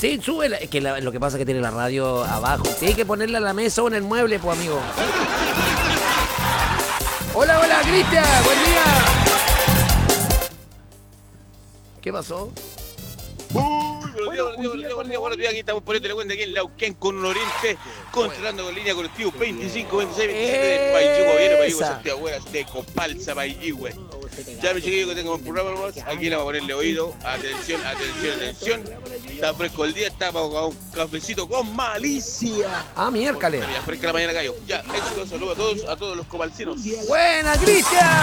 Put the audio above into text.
Sí, súbela. Es que lo que pasa es que tiene la radio abajo. Tiene que ponerla en la mesa o en el mueble, pues, amigo. Hola, hola, Cristian. Buen día. ¿Qué pasó? Buenos días, aquí estamos poniendo la cuenta aquí en Lauquén con un Oriente, controlando con línea colectivo 25, 26, 27 de Paiyugüe, viene Paiyugüe, Santiago, Hueras, de Copalsa, Paiyugüe. Ya me chiquillo que tengo un programa más, aquí le vamos a ponerle oído, atención, atención, atención. Está fresco el día, está para un cafecito con malicia. Ah, miércoles. Fresca la mañana, gallo. Ya, éxito, saludos a todos los copalcinos. Buena, Cristian.